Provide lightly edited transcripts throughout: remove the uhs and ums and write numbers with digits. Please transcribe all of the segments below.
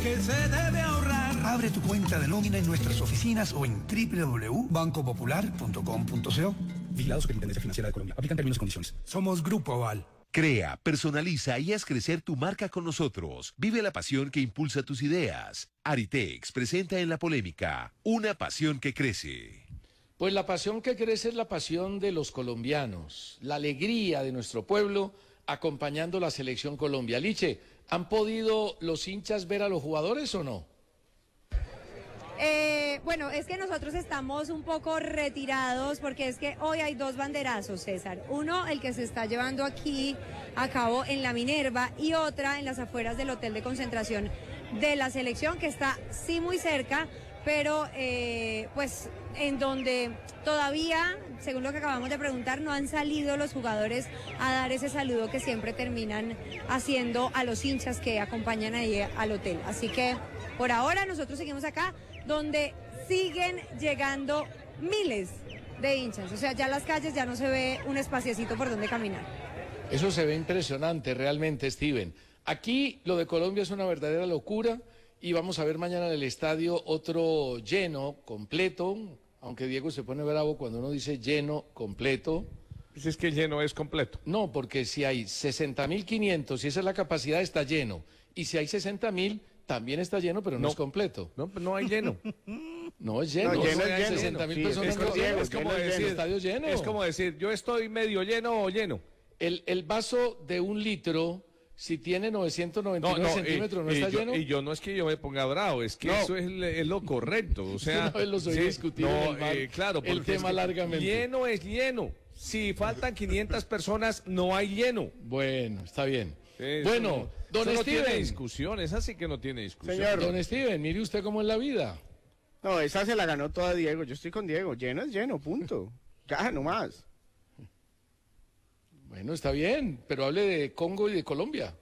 que se debe ahorrar. Abre tu cuenta de nómina en nuestras oficinas o en www.bancopopular.com.co. Vigilado Superintendencia Financiera de Colombia. Aplican términos y condiciones. Somos Grupo Aval. Crea, personaliza y haz crecer tu marca con nosotros. Vive la pasión que impulsa tus ideas. Aritex presenta en La Polémica una pasión que crece. Pues la pasión que crece es la pasión de los colombianos, la alegría de nuestro pueblo acompañando la selección Colombia. Liche, ¿han podido los hinchas ver a los jugadores o no? Bueno, es que nosotros estamos un poco retirados porque es que hoy hay dos banderazos, César. Uno, el que se está llevando aquí a cabo en la Minerva, y otra en las afueras del hotel de concentración de la selección, que está sí muy cerca, pero pues en donde todavía, según lo que acabamos de preguntar, no han salido los jugadores a dar ese saludo que siempre terminan haciendo a los hinchas que acompañan ahí al hotel. Así que por ahora nosotros seguimos acá, donde siguen llegando miles de hinchas. O sea, ya en las calles ya no se ve un espaciecito por donde caminar. Eso se ve impresionante realmente, Steven. Aquí lo de Colombia es una verdadera locura y vamos a ver mañana en el estadio otro lleno, completo, aunque Diego se pone bravo cuando uno dice lleno, completo. Pues es que el lleno es completo. No, porque si hay 60.500, si esa es la capacidad, está lleno. Y si hay 60.000, también está lleno, pero no es completo. No, no hay lleno. No es lleno. No, lleno hay es lleno. 60.000 Sí, personas. es como decir, estadio lleno. Es como decir, yo estoy medio lleno o lleno. El vaso de 1 litro, si tiene 999 centímetros, ¿no está lleno? Y yo no es que yo me ponga bravo, es que eso es lo correcto. O sea, una vez los oí discutir claro, el tema largamente. Lleno es lleno. Si faltan 500 personas, no hay lleno. Bueno, está bien. Bueno, don Steven. No tiene discusión, esa sí que no tiene discusión. Señor. Don Steven, mire usted cómo es la vida. No, esa se la ganó toda Diego. Yo estoy con Diego. Lleno es lleno, punto. Ya, no más. Bueno, está bien, pero hable de Congo y de Colombia.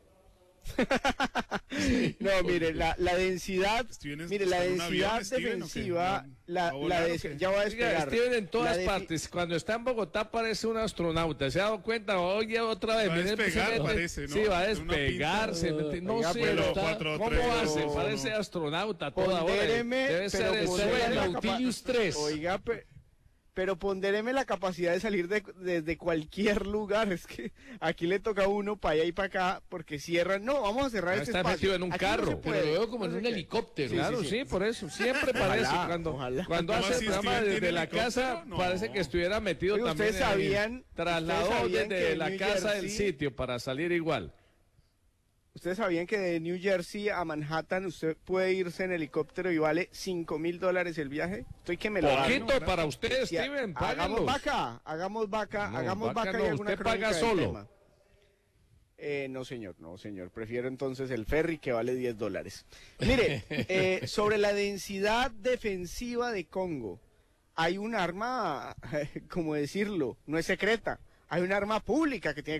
No, mire, la densidad, mire, la densidad defensiva, ya va a despegar. Steven en todas partes, cuando está en Bogotá parece un astronauta, ¿se ha dado cuenta? Oye, otra vez. Va a despegar, parece, ¿no? Sí, va a despegar, no sé, ¿cómo hace? Parece astronauta toda hora. Debe ser el Nautilus 3. Oiga, pero pondéreme la capacidad de salir desde cualquier lugar. Es que aquí le toca a uno para allá y para acá, porque cierran. No, vamos a cerrar este espacio. Está metido en un carro. No pero lo veo como en un helicóptero. Claro, sí, por eso. Siempre parece. Cuando hace el programa desde la casa, parece que estuviera metido también. Ustedes sabían. Trasladó desde la casa del sitio para salir igual. ¿Ustedes sabían que de New Jersey a Manhattan usted puede irse en helicóptero y vale $5,000 el viaje? Estoy que me lo hago. Poquito para usted, Steven, hagamos vaca y alguna usted paga solo. No señor, prefiero entonces el ferry que vale $10. Mire, sobre la densidad defensiva de Congo, hay un arma, ¿cómo decirlo? No es secreta, hay un arma pública que tiene